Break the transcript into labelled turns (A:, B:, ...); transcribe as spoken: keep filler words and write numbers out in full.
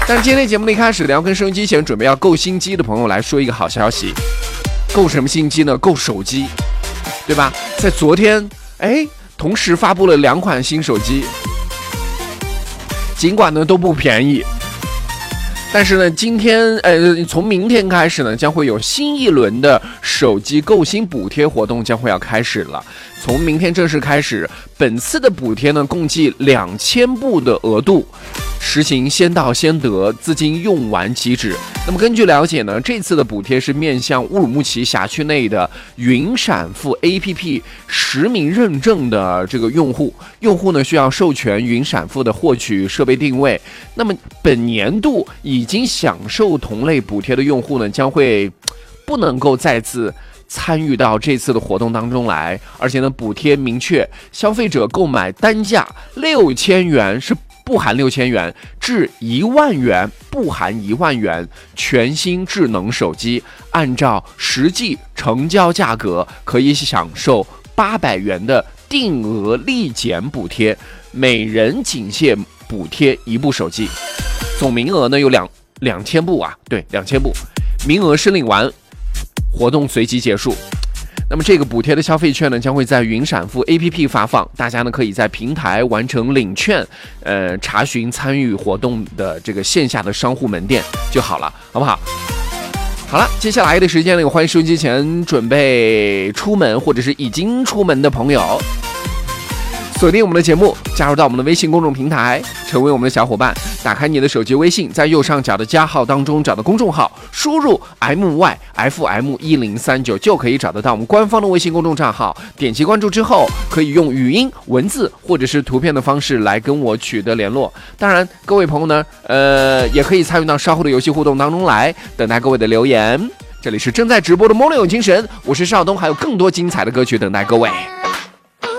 A: 但是今天节目的一开始，要跟收音机前准备要购新机的朋友来说一个好消息。购什么新机呢？购手机，对吧？在昨天，哎，同时发布了两款新手机，尽管呢都不便宜。但是呢，今天呃，从明天开始呢，将会有新一轮的手机购新补贴活动将会要开始了。从明天正式开始，本次的补贴呢，共计两千部的额度，实行先到先得，资金用完即止。那么根据了解呢，这次的补贴是面向乌鲁木齐辖区内的云闪付 A P P 实名认证的这个用户，用户呢需要授权云闪付的获取设备定位。那么本年度已经享受同类补贴的用户呢，将会不能够再次参与到这次的活动当中来，而且呢，补贴明确，消费者购买单价六千元是不含六千元至一万元不含一万元全新智能手机，按照实际成交价格可以享受八百元的定额立减补贴，每人仅限补贴一部手机，总名额呢有两两千部啊，对，两千部，名额申领完，活动随即结束。那么这个补贴的消费券呢，将会在云闪付 A P P 发放，大家呢可以在平台完成领券，呃，查询参与活动的这个线下的商户门店就好了，好不好？好了，接下来的时间呢，欢迎收音机前准备出门或者是已经出门的朋友，锁定我们的节目，加入到我们的微信公众平台，成为我们的小伙伴。打开你的手机微信，在右上角的加号当中找到公众号，输入 M Y F M 一零三九 就可以找得到我们官方的微信公众账号。点击关注之后，可以用语音、文字或者是图片的方式来跟我取得联络。当然，各位朋友呢，呃，也可以参与到稍后的游戏互动当中来，等待各位的留言。这里是正在直播的 Morning 有精神，我是邵东，还有更多精彩的歌曲等待各位。